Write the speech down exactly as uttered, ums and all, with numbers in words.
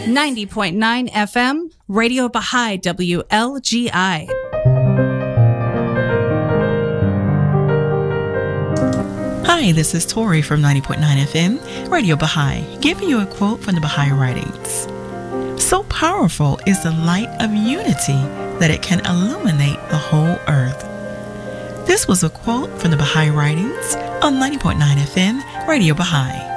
ninety point nine F M, Radio Baha'i W L G I. Hi, this is Tori from ninety point nine F M, Radio Baha'i, giving you a quote from the Baha'i writings. So powerful is the light of unity that it can illuminate the whole earth. This was a quote from the Baha'i writings on ninety point nine F M, Radio Baha'i.